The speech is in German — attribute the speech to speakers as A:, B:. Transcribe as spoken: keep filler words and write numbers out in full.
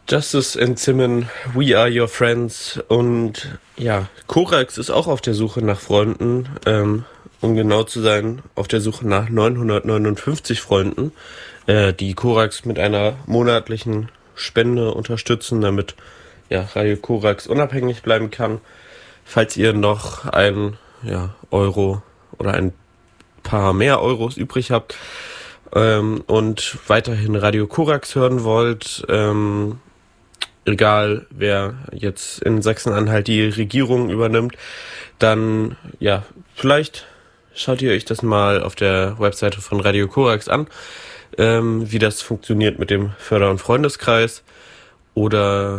A: Justice and Zimmern, We Are Your Friends und ja, Korax ist auch auf der Suche nach Freunden, ähm, um genau zu sein, auf der Suche nach neunhundertneunundfünfzig Freunden, äh, die Korax mit einer monatlichen Spende unterstützen, damit ja, Radio Korax unabhängig bleiben kann. Falls ihr noch ein ja, Euro oder ein paar mehr Euros übrig habt ähm, und weiterhin Radio Korax hören wollt, ähm, egal wer jetzt in Sachsen-Anhalt die Regierung übernimmt, dann ja, vielleicht schaut ihr euch das mal auf der Webseite von Radio Korax an, ähm, wie das funktioniert mit dem Förder- und Freundeskreis oder